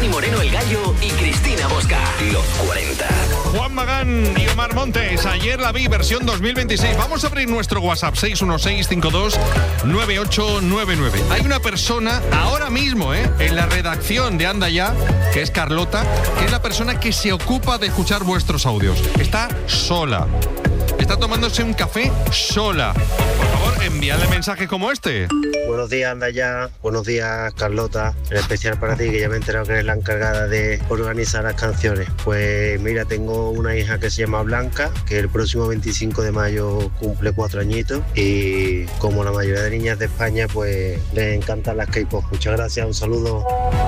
Dani Moreno el Gallo y Cristina Bosca. Los 40. Juan Magán y Omar Montes. Ayer la vi, versión 2026. Vamos a abrir nuestro WhatsApp 616-52-9899. Hay una persona ahora mismo, en la redacción de Anda Ya, que es Carlota, que es la persona que se ocupa de escuchar vuestros audios. Está sola. Está tomándose un café sola. Por favor, envíale mensajes como este. Buenos días, Anda Ya. Buenos días, Carlota. En especial para ti, que ya me he enterado que eres la encargada de organizar las canciones. Pues mira, tengo una hija que se llama Blanca, que el próximo 25 de mayo cumple 4 añitos. Y como la mayoría de niñas de España, pues les encantan las K-pop. Muchas gracias, un saludo.